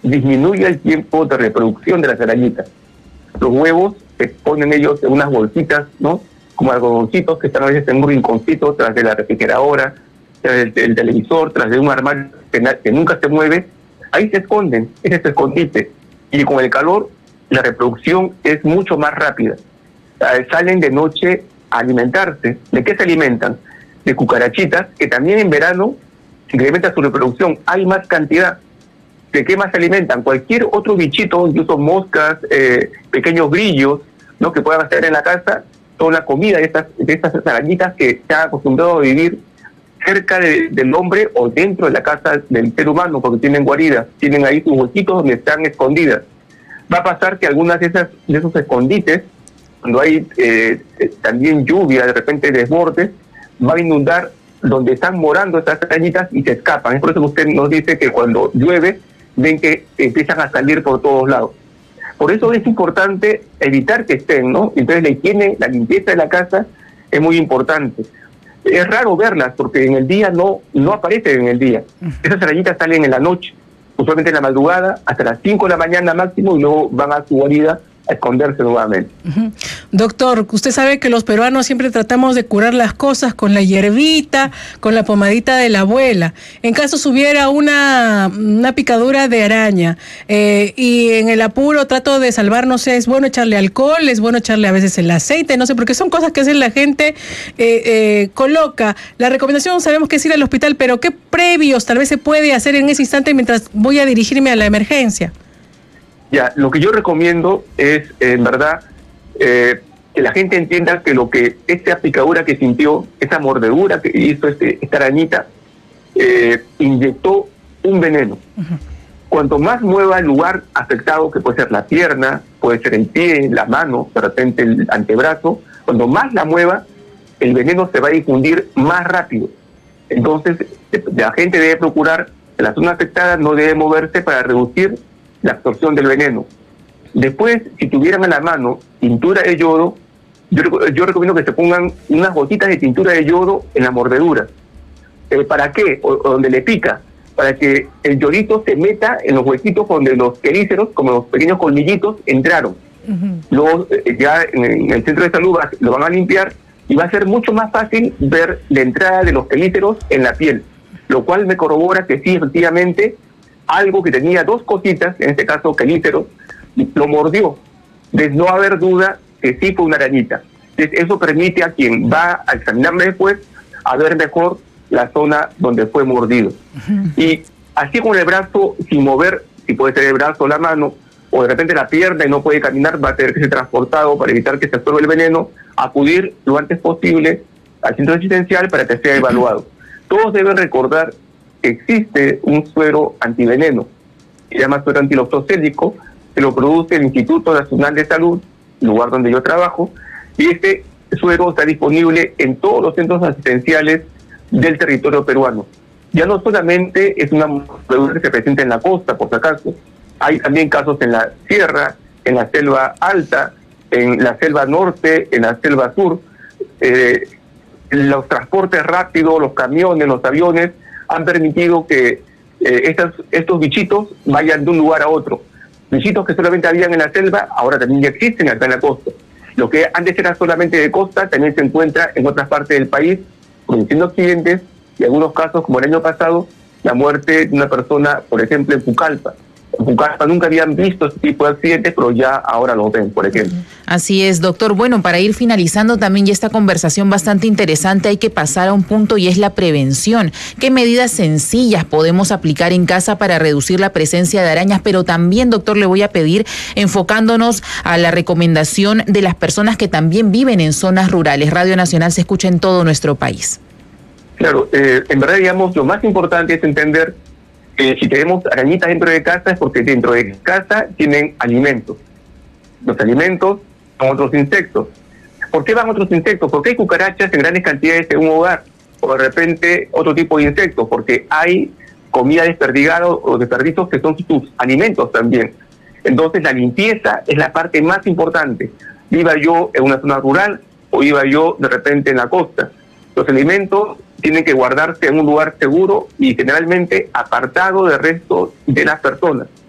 disminuye el tiempo de reproducción de las arañitas. Los huevos se ponen ellos en unas bolsitas, ¿no? Como algodoncitos que están a veces en un rinconcito tras de la refrigeradora, tras del televisor, tras de un armario que nunca se mueve. Ahí se esconden, ese es el escondite. Y con el calor, la reproducción es mucho más rápida. Salen de noche a alimentarse. ¿De qué se alimentan? De cucarachitas, que también en verano incrementa su reproducción. Hay más cantidad. ¿De qué más se alimentan? Cualquier otro bichito, incluso moscas, pequeños grillos, ¿no? Que puedan estar en la casa, son la comida de estas arañitas que están acostumbrados a vivir cerca del hombre o dentro de la casa del ser humano, porque tienen guaridas, tienen ahí sus huequitos donde están escondidas. Va a pasar que algunas de esos escondites, cuando hay también lluvia, de repente desbordes, va a inundar donde están morando estas arañitas y se escapan. Es por eso que usted nos dice que cuando llueve, ven que empiezan a salir por todos lados. Por eso es importante evitar que estén, ¿no? Entonces la higiene, la limpieza de la casa es muy importante. Es raro verlas porque en el día no aparecen en el día. Esas arañitas salen en la noche, usualmente en la madrugada, hasta las 5 de la mañana máximo, y luego van a su guarida a esconderse nuevamente. Doctor, usted sabe que los peruanos siempre tratamos de curar las cosas con la hierbita, con la pomadita de la abuela. En caso hubiera una picadura de araña y en el apuro trato de salvar, no sé, es bueno echarle alcohol, es bueno echarle a veces el aceite, no sé, porque son cosas que hace la gente, coloca. La recomendación sabemos que es ir al hospital, pero ¿qué previos tal vez se puede hacer en ese instante mientras voy a dirigirme a la emergencia? Ya, lo que yo recomiendo es, en verdad, que la gente entienda que esta picadura que sintió, esa mordedura que hizo esta arañita, inyectó un veneno. Cuanto más mueva el lugar afectado, que puede ser la pierna, puede ser el pie, la mano, de repente el antebrazo, cuando más la mueva, el veneno se va a difundir más rápido. Entonces, la gente debe procurar que la zona afectada no debe moverse para reducir la absorción del veneno. Después, si tuvieran a la mano tintura de yodo, yo recomiendo que se pongan unas gotitas de tintura de yodo en la mordedura. ¿Para qué? O donde le pica, para que el yodito se meta en los huequitos donde los quelíceros, como los pequeños colmillitos, entraron. Luego, ya en el centro de salud lo van a limpiar y va a ser mucho más fácil ver la entrada de los quelíceros en la piel, lo cual me corrobora que sí, efectivamente, algo que tenía dos cositas, en este caso quelíceros, lo mordió. De no haber duda que sí fue una arañita. Entonces, eso permite a quien va a examinarme después a ver mejor la zona donde fue mordido. Y así con el brazo, sin mover, si puede ser el brazo o la mano, o de repente la pierna y no puede caminar, va a tener que ser transportado para evitar que se absorba el veneno, acudir lo antes posible al centro asistencial para que sea evaluado. Todos deben recordar que existe un suero antiveneno, se llama suero antiloctocélico, que lo produce el Instituto Nacional de Salud, lugar donde yo trabajo, y este suero está disponible en todos los centros asistenciales del territorio peruano. Ya no solamente es una mordedura que se presenta en la costa, por si acaso, hay también casos en la sierra, en la selva alta, en la selva norte, en la selva sur. Los transportes rápidos, los camiones, los aviones, han permitido que estos bichitos vayan de un lugar a otro. Bichitos que solamente habían en la selva, ahora también ya existen acá en la costa. Lo que antes era solamente de costa, también se encuentra en otras partes del país, produciendo accidentes, y en algunos casos, como el año pasado, la muerte de una persona, por ejemplo, en Pucallpa. En Pucallpa nunca habían visto este tipo de accidentes, pero ya ahora lo ven, por ejemplo. Así es, doctor. Bueno, para ir finalizando también ya esta conversación bastante interesante, hay que pasar a un punto y es la prevención. ¿Qué medidas sencillas podemos aplicar en casa para reducir la presencia de arañas? Pero también, doctor, le voy a pedir, enfocándonos a la recomendación de las personas que también viven en zonas rurales. Radio Nacional se escucha en todo nuestro país. Claro, en verdad, digamos, lo más importante es entender que si tenemos arañitas dentro de casa es porque dentro de casa tienen alimentos. Los alimentos son otros insectos. ¿Por qué van otros insectos? Porque hay cucarachas en grandes cantidades en un hogar, o de repente otro tipo de insectos, porque hay comida desperdigada o desperdicios que son sus alimentos también. Entonces la limpieza es la parte más importante. Viva yo en una zona rural o viva yo de repente en la costa. Los alimentos tienen que guardarse en un lugar seguro y generalmente apartado del resto de las personas.